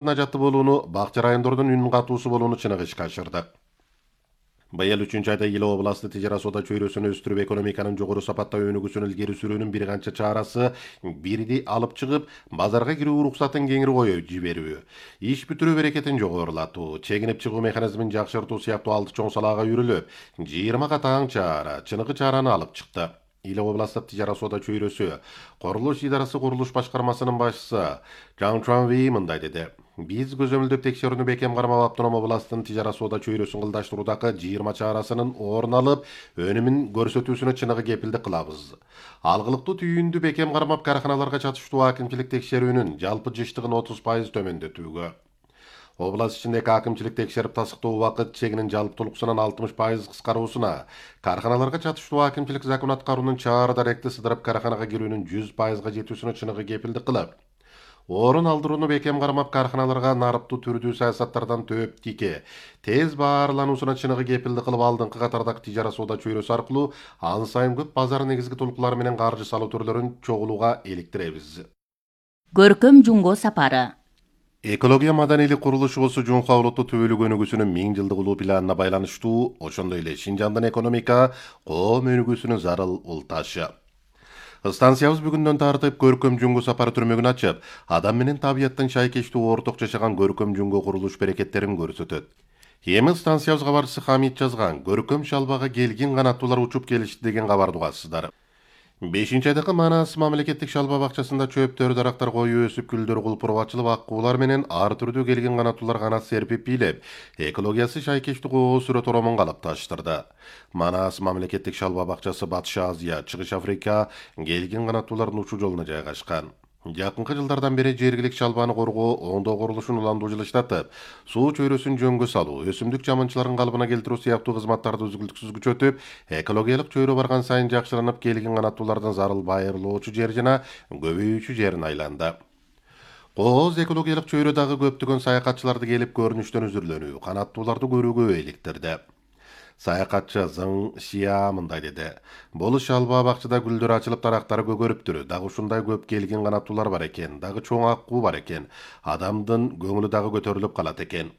ажатты болууну, бакча райондордун үнүн катуусу болууну чыныгышка ашырды. Быйыл 3-айда Ила областы тижара соода чөйрөсүн өстүрүп, экономиканын жогору сапаттаа өнүгүүсүн илгери сүрүүнүн бир канча чарасы бирди алып чыгып, базарга кирүү уруксатын кеңири коюп жиберүү, иш бүтүрүү берекетин жогорулатуу, чегинип чыгуу механизмин жакшыртуу сыяктуу 6 чоң салаага үйрүлүп, 20 катаң чара, чыныгы чараны алып чыкты. Ила областык тижара соода чөйрөсү Курулуш идарасы курулуш башкармасынын башчысы Жан Чуанви мындай деди. Биз көзөмөлдөп текшерүүнү бекем кармап Автоном областынын тижара соода чөйрөсүн кылдаштыруудагы 20 чарасынын орун алып, өнүмүн көрсөтүүсүнө чыныгы кепилдик кылабыз. Алгылыктуу түйүндү бекем кармап, караханаларга чатыштуу акимчилик текшерүүнүн жалпы жыштыгын 30% төмөндөтүүгө. Область ичиндеги акимчилик текшерип тасыктоо убакыт чегинин жалптуулуксунан 60% кыскаруусуна, караханаларга чатыштуу акимчилик закон аткаруунун чаар даректи сыдырып караханага кирүүнүн 100%га жетүүсүнө чыныгы кепилдик кылып, орун алдырууну бекем кармап, караханаларга нарыптуу түрдүү саясаттардан төп тике, тез баарлануусуна чыныгы кепилдик кылып, алдыңкы катардагы тижара соода чөйрөсү аркылуу ан сайын көп базар негизги толкулары менен каржы салуу түрлөрүн чогулууга иликтиребиз. Көркөм Жунго сапары. Экология маданийлик курулушу болсо Жунха улуттуу түбөлүк өнүгүүсүнүн 1000 жылдык улуу планына байланыштуу, ошондой эле Шинжаңдын экономика, коом өнүгүүсүнүн зарыл улташы. Станциябыз бүгүндөн тартып көркөм Жунго сапары түрмөгүн ачып, адам менен табияттын шайкештүү орток жашаган көркөм Жунго курулуш берекеттерин көрсөтөт. Эми станциябыз кабарчысы Хамид жазган көркөм Шалбага келгин канаттуулар учуп келишти деген кабарды угасыздар. 5-айдагы Манас мамлекеттик шалба бакчасында чөптөр, дарактар коюу өсүп, гүлдөр кулпуруп ачылып, аккуулар менен ар түрдүү келген канаттуулар канат серпип бийлеп, экологиясы шайкештүү коо сүрөт оромон калыпташтырды. Манас мамлекеттик шалба бакчасы Батыш Азия, Чыгыш Африка келген канаттуулардын учуу жолуна жайгашкан. Жакынкы жылдардан бери жергилик шалбаны коргоо, оңдоо курулушун уландуу жылыштатып, суу чөйрөсүн жөнгө салуу, өсүмдүк жамынчыларын калыбына келтирүү сыяктуу кызматтарды үзгүлтүксүз күчөтүп, экологиялык чөйрө барган сайын жакшыранып, келген канаттуулардын зарыл байырлоочу жер жана көбөйүүчү жерин айланды. Кооз экологиялык чөйрө дагы көптөгөн саякатчыларды келип көрүнүштөн үзүрлөнүү, канаттууларды көрүүгө иликтирди. Саякатчы Зың Шия мындай деди. Бул шалба бакчада гүлдөр ачылып, дарактары көгөрүптүр. Дагы ушундай көп келген канаттуулар бар экен, дагы чоң аккуу бар экен. Адамдын көңүлү дагы көтөрүлүп калат экен.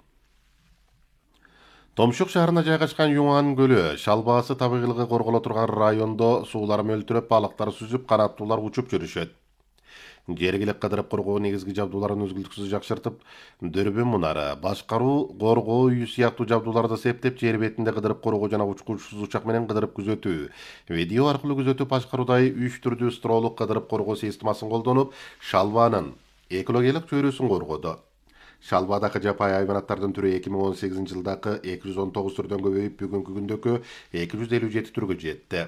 Томшук шаарына жайгашкан Юңан көлү шалбасы табигылыгы корголо турган райондо суулар мөлтүрөп, балыктар сүзүп, канаттуулар учуп жүрүшөт. Жергилик кыдырып коргоо негизги жабдууларын үзгүлтүксүз жакшыртып, дүрбүн мунары, башкаруу, коргоо үйү сыяктуу жабдууларды септеп, жер бетинде кыдырып коргоо жана учкучсуз учак менен кыдырып күзөтүү, видео аркылуу күзөтүп башкаруудай 3 түрдүү стролук кыдырып коргоо системасын колдонуп, шалбанын экологиялык чөйрөсүн коргоду. Шалбадагы жапайы хайванаттардын түрү 2018-жылдагы 219 түрдөн көбөйүп, бүгүнкү күндөгү 257 түргө жетти.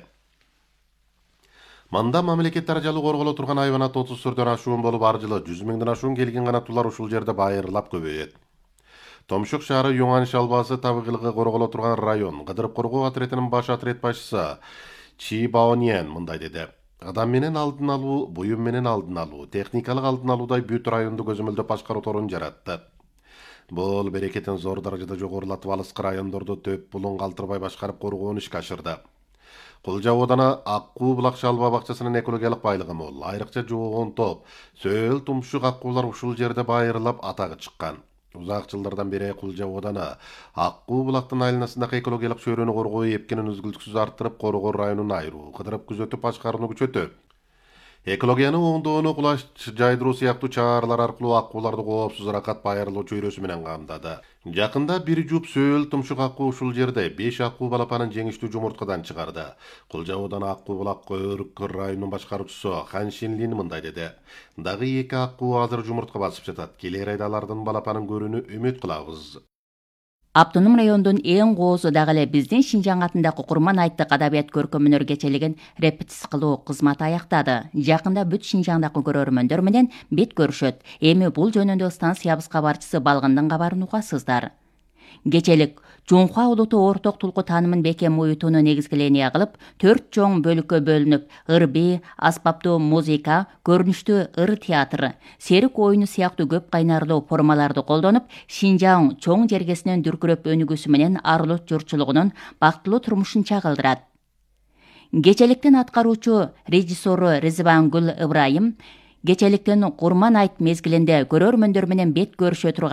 Мында мамлекет даражалуу корголо турган хайванат 30 түрдөн ашуун болуп, ар жылы 100 миңден ашуун келген канаттуулар ушул жерде байырлап көбөйөт. Томшук шаары Юңан шалбасы табигылыгы корголо турган район кыдырып коргоо отрядынын баш отряд башчысы Чи Баоньен мындай деди. Адам менен алдын алуу, буюм менен алдын алуу, техникалык алдын алуудай бүт районду көзөмөлдөп башкаруу торун жаратты. Бул берекетин зор даражада жогорулатып, алыскы райондорду төп булун калтырбай башкарып коргоону ишке ашырды. Кулжа оодана Аккуу булак шалба бакчасынын экологиялык байлыгы мол, айрыкча жоогон топ, сөл тумшук аккуулар ушул жерде байырлап атагы чыккан. Узак жылдардан бери Кулжа оодана Аккуу булактын айланасындагы экологиялык чөйрөнү коргоо эпкинин үзгүлтүксүз арттырып, Коргоор районун айыруу, кыдырып күзөтүп башкарууну күчөтөт. Экологияны оңдоону, кулаш жайдыруу сыяктуу чаралар аркылуу аккууларды коопсуз ракат байырлоо чөйрөсү менен камдады. Жакында бир жуп сөл тумшук аккуу ушул жерде 5 аккуу балапанын жеңиштүү жумурткадан чыгарды. Кулжа оодана Аккуу булак Көркөр районунун башкаруучусу Хан Шинлин мындай деди. Дагы 2 аккуу азыр жумуртка басып жатат. Келер айда алардын балапанын көрүүнү үмүт кылабыз. Автоном райондун эң коозу дагы эле биздин Шинжаң атындагы Курман айттык адабият көркөм өнөр кечелигин репетиция кылуу кызматы аяктады. Жакында бүт Шинжаңдагы көрөрмөндөр менен бет көрүшөт. Эми бул жөнүндө станциябыз кабарчысы Балгындын кабарын угасыздар. Кечелик Жунха улуттуу орток тулку таанымын бекем уютууну негизгиления кылып, 4 чоң бөлүккө бөлүнүп, ырби, аспаптуу музыка, көрүнүштүү ыр театры, серик оюну сыяктуу көп кайнарлуу формаларды колдонуп, Шинжаң чоң жергесинен дүркүрөп өнүгүүсү менен ар улут журтчулугунун бактылуу турмушун чагылдырат. Кечеликтин аткаруучу режиссеру Ризбангүл Ыбрайым кечеликтин Курман айт мезгилинде көрөрмөндөр менен бет көрүшө турган